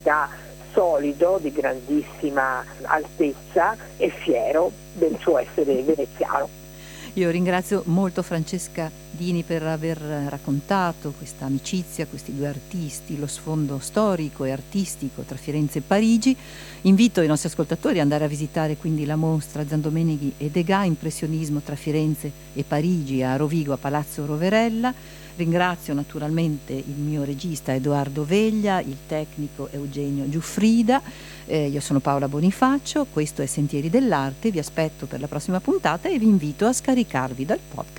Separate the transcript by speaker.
Speaker 1: da solido, di grandissima altezza e fiero del suo essere veneziano.
Speaker 2: Io ringrazio molto Francesca Dini per aver raccontato questa amicizia, questi due artisti, lo sfondo storico e artistico tra Firenze e Parigi. Invito i nostri ascoltatori ad andare a visitare quindi la mostra Zandomenichi e Degas, impressionismo tra Firenze e Parigi, a Rovigo, a Palazzo Roverella. Ringrazio naturalmente il mio regista Edoardo Veglia, il tecnico Eugenio Giuffrida. Io sono Paola Bonifacio, questo è Sentieri dell'Arte, vi aspetto per la prossima puntata e vi invito a scaricarvi dal podcast